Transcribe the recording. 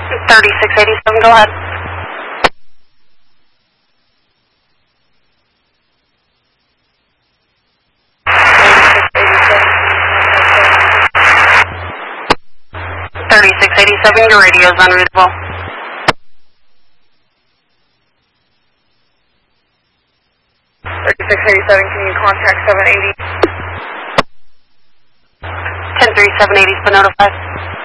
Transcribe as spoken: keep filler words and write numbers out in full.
thirty-six eighty-seven, go ahead. thirty-six eighty-seven, your radio is unreadable. thirty-six eighty-seven, can you contact seven eighty? ten three seven eighty's been notified.